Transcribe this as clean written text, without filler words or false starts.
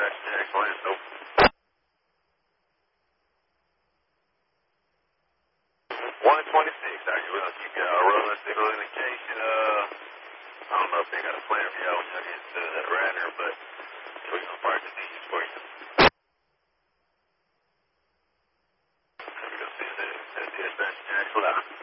dispatch Jack, land, nope. 126, are you will keep y'all rolling, signal indication, I don't know if they got a plan for y'all when y'all get to that Radnor, but we're going to park the D's for you. We're going to see the dispatch Jack,